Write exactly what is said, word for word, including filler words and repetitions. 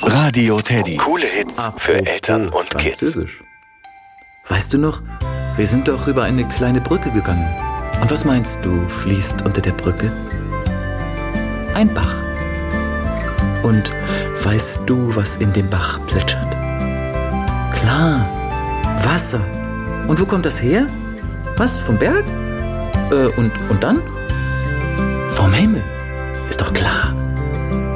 Radio Teddy. Coole Hits Apropos für Eltern und Kids. Französisch. Weißt du noch, wir sind doch über eine kleine Brücke gegangen. Und was meinst du, fließt unter der Brücke? Ein Bach. Und weißt du, was in dem Bach plätschert? Klar, Wasser. Und wo kommt das her? Was, vom Berg? Äh, und, und dann? Vom Himmel. Ist doch klar.